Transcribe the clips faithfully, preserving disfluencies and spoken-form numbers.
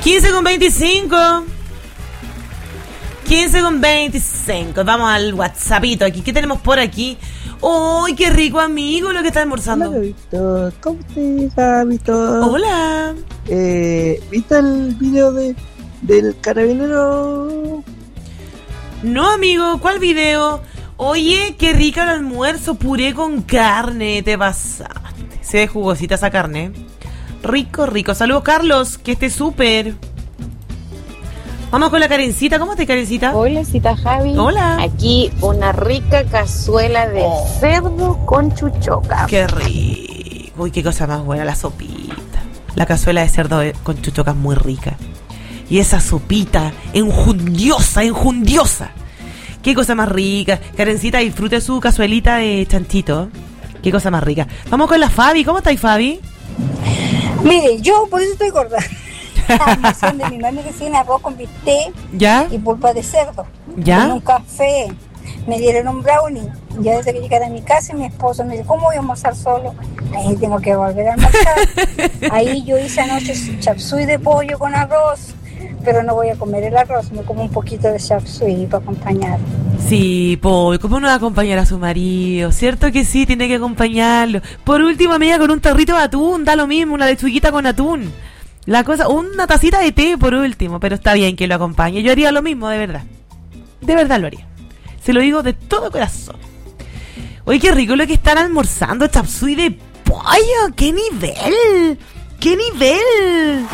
quince con veinticinco. quince con veinticinco. Vamos al WhatsAppito aquí. ¿Qué tenemos por aquí? ¡Uy, qué rico, amigo, lo que está almorzando! Hola, Víctor. ¿Cómo estás, Víctor? Hola. Eh, ¿Viste el video de del carabinero? No, amigo, ¿cuál video? Oye, qué rica el almuerzo, puré con carne, te pasaste. Se ve jugosita esa carne. Rico, rico. Saludos, Carlos, que esté súper. Vamos con la Karencita. ¿Cómo estás, Karencita? Hola, cita Javi. Hola. Aquí una rica cazuela de oh. cerdo con chuchoca. Qué rico. Uy, qué cosa más buena, la sopita. La cazuela de cerdo con chuchoca es muy rica. Y esa sopita enjundiosa, enjundiosa. Qué cosa más rica. Karencita, disfrute su cazuelita de chanchito. Qué cosa más rica. Vamos con la Fabi. ¿Cómo estáis, Fabi? Mire, yo por eso estoy gorda. La de mi mamá me decía arroz con bistec ¿Ya? y pulpa de cerdo. ¿Ya? Y un café. Me dieron un brownie. Ya desde que llegué a mi casa, mi esposo me dice, ¿cómo voy a almorzar solo? Ahí tengo que volver a almorzar. Ahí yo hice anoche chapsui de pollo con arroz, pero no voy a comer el arroz, me como un poquito de chapsui para acompañar. Sí, Paul, ¿cómo no va a acompañar a su marido? ¿Cierto que sí? Tiene que acompañarlo. Por último, amiga, con un tarrito de atún, da lo mismo, una lechuguita con atún. La cosa, una tacita de té por último, pero está bien que lo acompañe. Yo haría lo mismo, de verdad. De verdad lo haría. Se lo digo de todo corazón. Oye, qué rico lo que están almorzando, chapsui de pollo. ¡Qué nivel! ¡Qué nivel!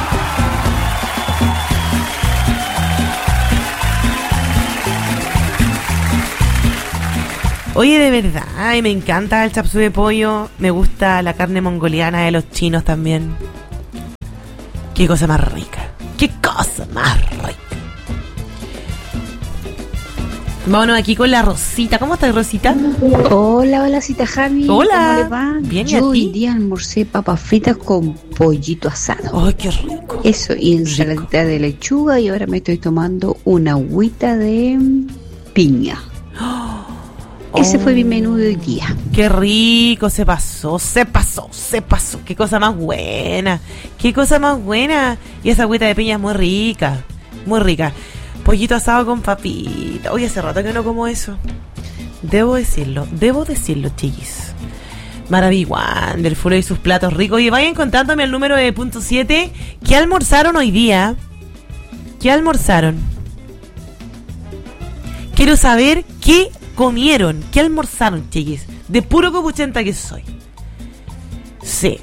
Oye, de verdad, ay, me encanta el chapsui de pollo. Me gusta la carne mongoliana de los chinos también. Qué cosa más rica. Qué cosa más rica. Vámonos aquí con la Rosita. ¿Cómo estás, Rosita? Hola, hola, cita Javi. Hola. ¿Cómo le va? Bien, ¿y Yo a ti? hoy día almorcé papas fritas con pollito asado. ¡Ay, qué rico! Eso, y ensaladita de lechuga, y ahora me estoy tomando una agüita de piña. Oh. Ese fue mi menú de hoy día. Qué rico, se pasó, se pasó, se pasó. Qué cosa más buena, qué cosa más buena. Y esa agüita de piña es muy rica, muy rica. Pollito asado con papita. Oye, hace rato que no como eso. Debo decirlo, debo decirlo, chiquis. Maravilla, Wonderful y sus platos ricos. Y vayan contándome el número de punto siete. ¿Qué almorzaron hoy día? ¿Qué almorzaron? Quiero saber qué comieron, qué almorzaron, chiquis. De puro copuchenta que soy. Sí.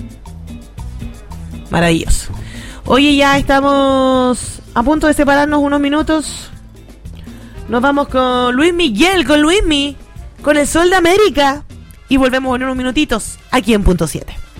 Maravilloso. Oye, ya estamos a punto de separarnos unos minutos. Nos vamos con Luis Miguel, con Luismi, con el Sol de América. Y volvemos en unos minutitos aquí en punto siete.